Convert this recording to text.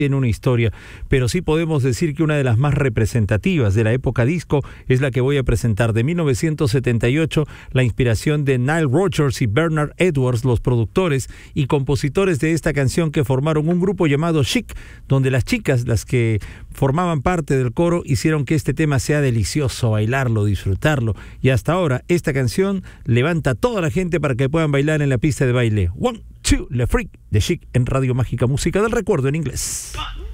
en una historia, pero sí podemos decir que una de las más representativas de la época disco es la que voy a presentar de 1978, la inspiración de Nile Rodgers y Bernard Edwards, los productores y compositores de esta canción, que formaron un grupo llamado Chic, donde las chicas, las que formaban parte del coro, hicieron que este tema sea delicioso, bailarlo, disfrutarlo, y hasta ahora esta canción levanta a toda la gente para que puedan bailar en la pista de baile. One, Two, Le Freak de Chic en Radio Mágica, música del recuerdo en inglés. 1,